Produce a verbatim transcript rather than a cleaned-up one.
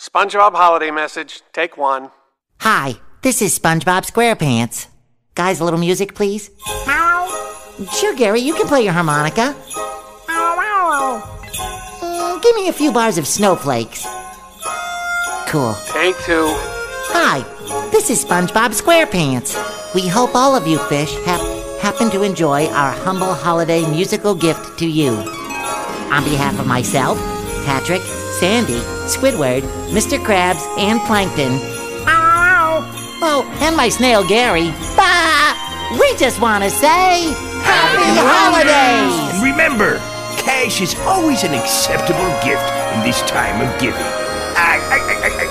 SpongeBob holiday message, take one. Hi, this is SpongeBob SquarePants. Guys, a little music, please. Sure, Gary, you can play your harmonica. Mm, give me a few bars of Snowflakes. Cool. Take two. Hi, this is SpongeBob SquarePants. We hope all of you fish have happen to enjoy our humble holiday musical gift to you. On behalf of myself, Patrick, Sandy, Squidward, Mister Krabs, and Plankton. Oh, and my snail Gary. Bah! We just want to say Happy, Happy Holidays! Holidays! And remember, cash is always an acceptable gift in this time of giving. I, I, I, I,